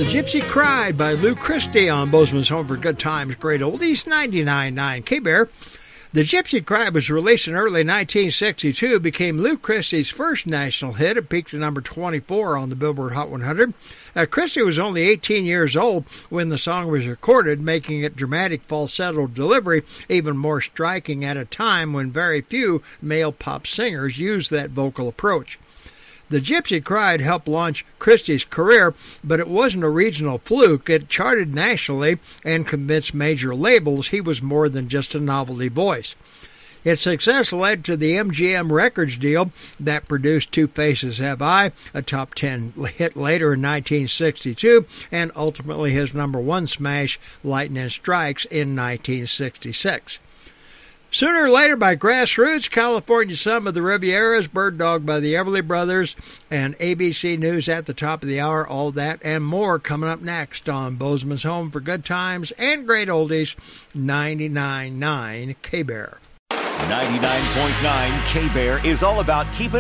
The Gypsy Cried by Lou Christie on Bozeman's Home for Good Times, Great Oldies, 99.9 K-Bear. The Gypsy Cried was released in early 1962, became Lou Christie's first national hit. It peaked at number 24 on the Billboard Hot 100. Christie was only 18 years old when the song was recorded, making its dramatic falsetto delivery even more striking at a time when very few male pop singers used that vocal approach. The Gypsy Cried helped launch Christie's career, but it wasn't a regional fluke. It charted nationally and convinced major labels he was more than just a novelty voice. Its success led to the MGM Records deal that produced Two Faces Have I, a top 10 hit later in 1962, and ultimately his number one smash, Lightning Strikes, in 1966. Sooner or Later by Grassroots, California Some of the Rivieras, Bird Dog by the Everly Brothers, and ABC News at the top of the hour. All that and more coming up next on Bozeman's Home for Good Times and Great Oldies, 99.9 K-Bear. 99.9 K-Bear is all about keeping